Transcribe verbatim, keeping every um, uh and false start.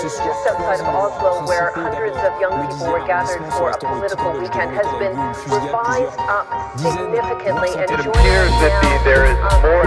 just outside of Oslo, where hundreds of young people were gathered for a political weekend, has been revised up significantly. And it appears that the, there is more